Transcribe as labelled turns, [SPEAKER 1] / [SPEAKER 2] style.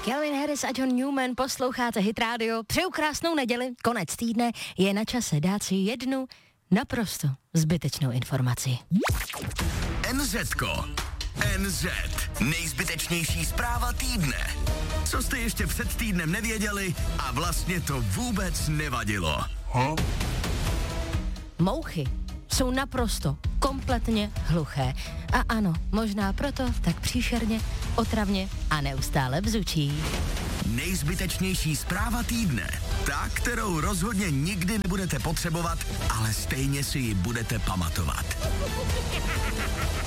[SPEAKER 1] Calvin Harris a John Newman, posloucháte Hit Radio. Přeju krásnou neděli, konec týdne, je na čase dát si jednu naprosto zbytečnou informaci.
[SPEAKER 2] NZko. NZ. Nejzbytečnější zpráva týdne. Co jste ještě před týdnem nevěděli a vlastně to vůbec nevadilo.
[SPEAKER 1] Mouchy jsou naprosto, kompletně hluché. A ano, možná proto tak příšerně, otravně a neustále bzučí.
[SPEAKER 2] Nejzbytečnější zpráva týdne. Ta, kterou rozhodně nikdy nebudete potřebovat, ale stejně si ji budete pamatovat.